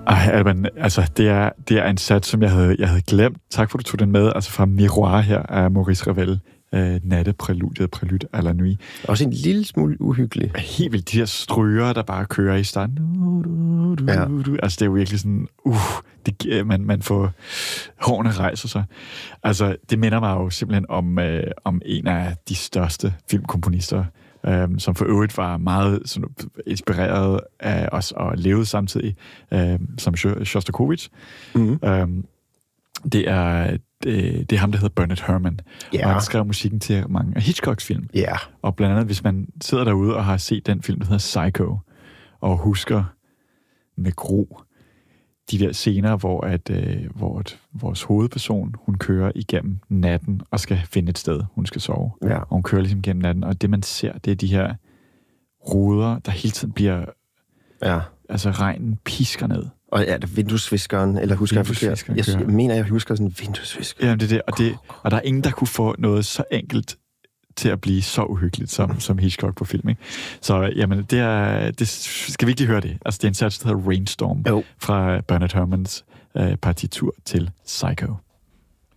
Alban, altså det er en sats, som jeg havde glemt. Tak for, du tog den med. Altså fra Miroir her af Maurice Ravel. Nattepræludiet, Prélude à la nuit. Også en lille smule uhyggelig. Helt vildt. De her stryger, der bare kører i starten. Ja. Altså det er jo virkelig sådan, man får hårene rejser sig. Altså det minder mig jo simpelthen om en af de største filmkomponister, som for øvrigt var meget sådan, inspireret af os og levede samtidig, som Shostakovich. Mm-hmm. Det er ham, der hedder Bernard Herrmann. Yeah. Og han skrev musikken til mange af Hitchcocks film. Yeah. Og blandt andet, hvis man sidder derude og har set den film, der hedder Psycho, og husker med gro de der scener, hvor vores hovedperson, hun kører igennem natten og skal finde et sted, hun skal sove. Yeah. Og hun kører ligesom gennem natten, og det man ser, det er de her ruder, der hele tiden bliver... Ja. Altså regnen pisker ned. Og ja, vinduesviskeren, eller husker jeg forkert? Jeg mener, jeg husker sådan en vinduesvisker. Ja, det er det. Og der er ingen, der kunne få noget så enkelt til at blive så uhyggeligt som Hitchcock på film, ikke? Så jamen, det skal vi ikke lige høre det. Altså, det er en sats, der hedder Rainstorm fra Bernard Herrmanns partitur til Psycho.